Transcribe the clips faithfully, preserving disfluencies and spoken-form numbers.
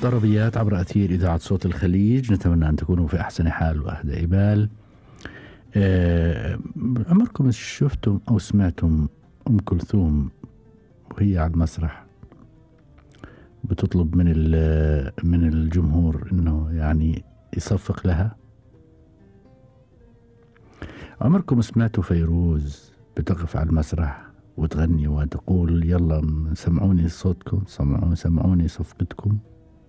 طربيات عبر أثير إذاعة صوت الخليج. نتمنى أن تكونوا في أحسن حال وأهدى بال. آه، عمركم شفتم أو سمعتم أم كلثوم وهي على المسرح بتطلب من من الجمهور إنه يعني يصفق لها؟ عمركم سمعتوا فيروز بتقف على المسرح وتغني وتقول يلا سمعوني صوتكم، سمعوني سمعوني صفقتكم؟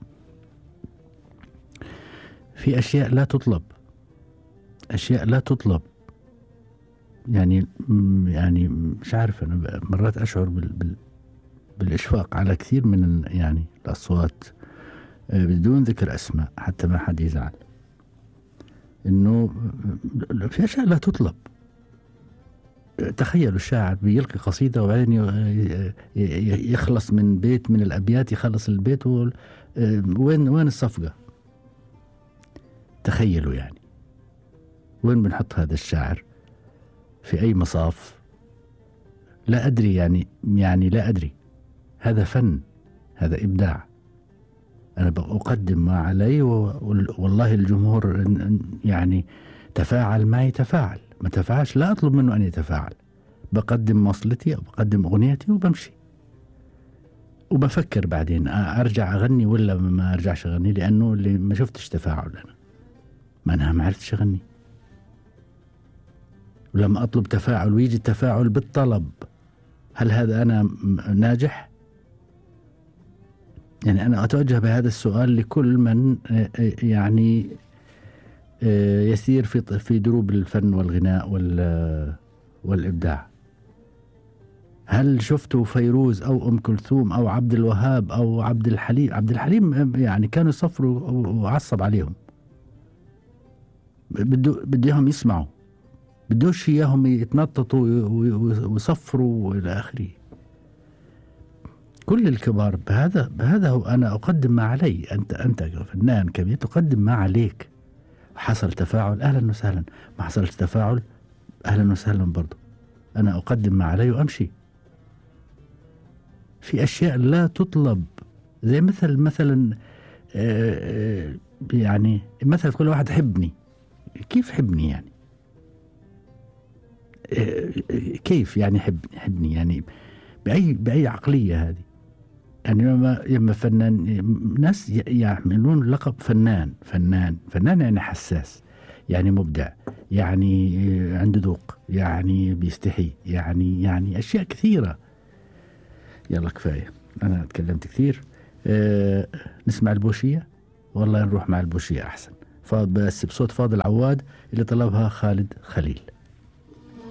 في أشياء لا تطلب، أشياء لا تطلب. يعني يعني مش عارف، أنا مرات أشعر بال بال بالإشفاق على كثير من يعني الأصوات بدون ذكر أسماء حتى ما حد يزعل، إنه في أشياء لا تطلب. تخيلوا الشاعر بيلقي قصيدة وبعدين يخلص من بيت من الأبيات، يخلص البيت وين وين الصفقة؟ تخيلوا يعني وين بنحط هذا الشاعر؟ في أي مصاف؟ لا أدري، يعني يعني لا أدري. هذا فن، هذا إبداع. أنا بقدم ما علي، والله الجمهور يعني تفاعل معي تفاعل، ما تفاعلش لا أطلب منه أن يتفاعل. بقدم وصلتي أو بقدم أغنيتي وبمشي، وبفكر بعدين أرجع أغني ولا ما أرجعش أغني، لأنه اللي ما شفتش تفاعل أنا ما أنا ما عرفتش أغني. ولما أطلب تفاعل ويجي التفاعل بالطلب، هل هذا أنا ناجح؟ يعني أنا أتوجه بهذا السؤال لكل من يعني يسير في في دروب الفن والغناء والإبداع. هل شفتوا فيروز أو أم كلثوم أو عبد الوهاب أو عبد الحليم؟ عبد الحليم يعني كانوا يصفروا وعصب عليهم، بده بدهم يسمعوا، بدوش إياهم يتنططوا ويصفروا إلى آخره. كل الكبار بهذا بهذا هو أنا أقدم ما علي. أنت أنت فنان كبير تقدم ما عليك. حصل تفاعل أهلا وسهلا، ما حصلش تفاعل أهلا وسهلا برضو. أنا أقدم ما علي وأمشي. في أشياء لا تطلب، زي مثل مثلا يعني مثلا كل واحد حبني. كيف حبني يعني؟ كيف يعني حبني حبني يعني بأي بأي عقلية هذه؟ يعني لما لما فنان، ناس يعملون لقب فنان فنان فنان يعني حساس، يعني مبدع، يعني عنده ذوق، يعني بيستحي، يعني يعني أشياء كثيرة. يلا كفاية، أنا تكلمت كثير. أه نسمع البوشية، والله نروح مع البوشية أحسن. بس بصوت فاضل عواد اللي طلبها خالد خليل.